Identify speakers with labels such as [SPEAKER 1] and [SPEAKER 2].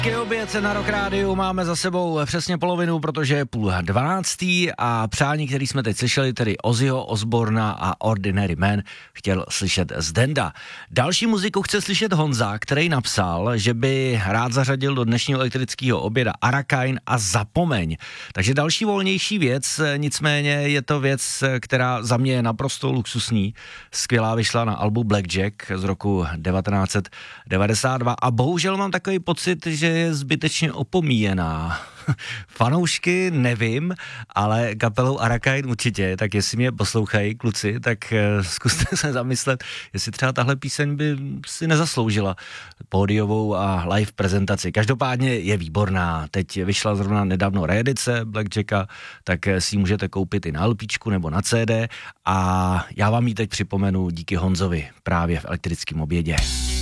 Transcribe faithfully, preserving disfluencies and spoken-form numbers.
[SPEAKER 1] Oběd na Rock Rádiu máme za sebou přesně polovinu, protože je půl dvanáctý a přání, který jsme teď slyšeli, tedy Ozzyho Osborna a Ordinary Man, chtěl slyšet Zdenda. Další muziku chce slyšet Honza, který napsal, že by rád zařadil do dnešního elektrického oběda Arakain a Zapomeň. Takže další volnější věc, nicméně je to věc, která za mě je naprosto luxusní. Skvělá, vyšla na albu Blackjack z roku devatenáct set devadesát dva a bohužel mám takový pocit, že je zbytečně opomíjená. Fanoušky nevím, ale kapelou Arakain určitě, tak jestli mě poslouchají kluci, tak zkuste se zamyslet, jestli třeba tahle píseň by si nezasloužila pódiovou a live prezentaci. Každopádně je výborná. Teď vyšla zrovna nedávno reedice Blackjacka, tak si ji můžete koupit i na LPčku nebo na C D a já vám ji teď připomenu díky Honzovi právě v elektrickém obědě.